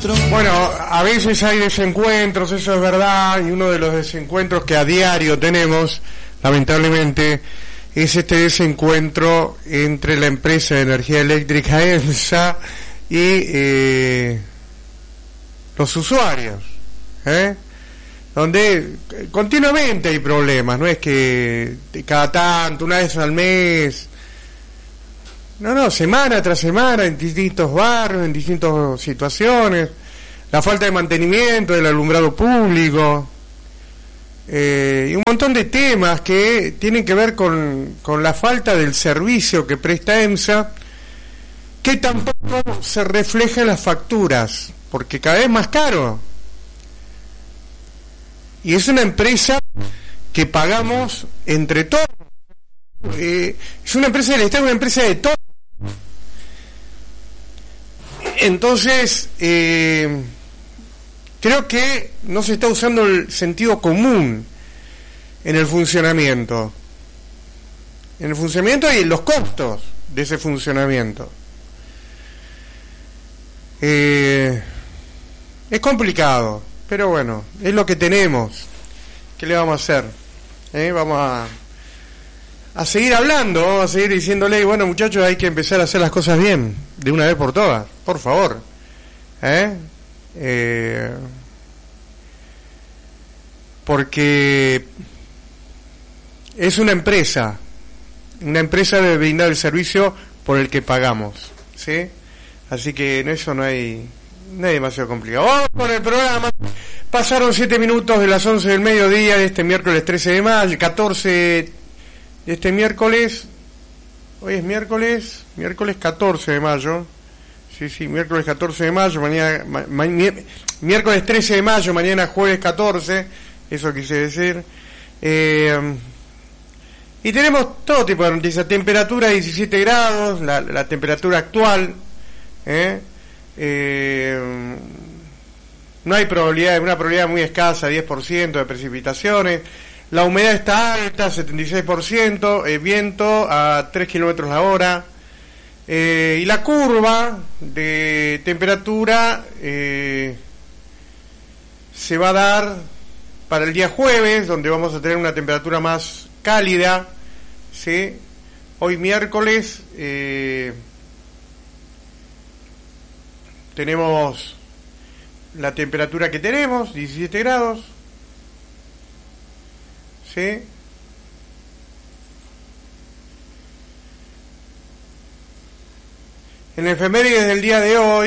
Bueno, a veces hay desencuentros, eso es verdad, y uno de los desencuentros que a diario tenemos, lamentablemente, es este desencuentro entre la empresa de energía eléctrica EMSA y los usuarios, donde continuamente hay problemas, no es que cada tanto, una vez al mes, no, semana tras semana, en distintos barrios, en distintas situaciones, la falta de mantenimiento del alumbrado público, y un montón de temas que tienen que ver con la falta del servicio que presta EMSA, que tampoco se refleja en las facturas, porque cada vez más caro. Y es una empresa que pagamos entre todos. Es una empresa del Estado, una empresa de todos. Entonces, creo que no se está usando el sentido común en el funcionamiento. En el funcionamiento y en los costos de ese funcionamiento. Es complicado, pero bueno, es lo que tenemos. ¿Qué le vamos a hacer? Vamos a seguir hablando, vamos a seguir diciéndole, bueno, muchachos, hay que empezar a hacer las cosas bien, de una vez por todas, por favor. Porque es una empresa debe brindar el servicio por el que pagamos, ¿sí? Así que en eso no hay demasiado complicado. Vamos con el programa. Pasaron 7 minutos de las 11 del mediodía de este miércoles 13 de mayo, el 14 de este miércoles. Hoy es miércoles 14 de mayo. Sí, miércoles 14 de mayo, mañana miércoles 13 de mayo, mañana jueves 14, eso quise decir. Y tenemos todo tipo de noticias. Temperatura 17 grados, la temperatura actual. No hay probabilidad, una probabilidad muy escasa, 10% de precipitaciones. La humedad está alta, 76%, viento a 3 kilómetros la hora. Y la curva de temperatura se va a dar para el día jueves, donde vamos a tener una temperatura más cálida, ¿sí? Hoy miércoles tenemos la temperatura que tenemos, 17 grados, ¿sí? En efemérides del día de hoy